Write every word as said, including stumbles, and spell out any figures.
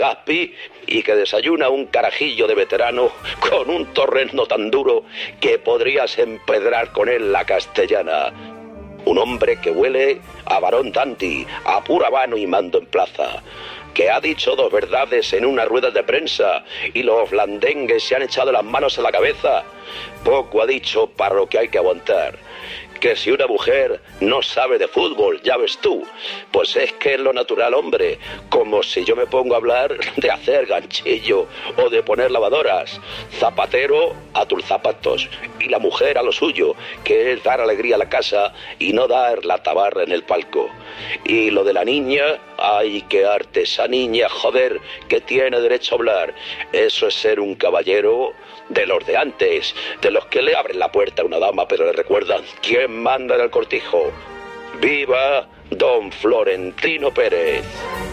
Legazpi y que desayuna un carajillo de veterano con un torrezno tan duro que podrías empedrar con él la castellana. Un hombre que huele a varón dandy, a pura vano y mando en plaza, que ha dicho dos verdades en una rueda de prensa y los blandengues se han echado las manos a la cabeza. Poco ha dicho para lo que hay que aguantar. Que si una mujer no sabe de fútbol, ya ves tú, pues es que es lo natural, hombre, como si yo me pongo a hablar de hacer ganchillo o de poner lavadoras. Zapatero a tus zapatos y la mujer a lo suyo, que es dar alegría a la casa y no dar la tabarra en el palco. Y lo de la niña, ay, qué arte, esa niña, joder, que tiene derecho a hablar. Eso es ser un caballero de los de antes, de los que le abren la puerta a una dama pero le recuerdan quién manda en el cortijo. ¡Viva don Florentino Pérez!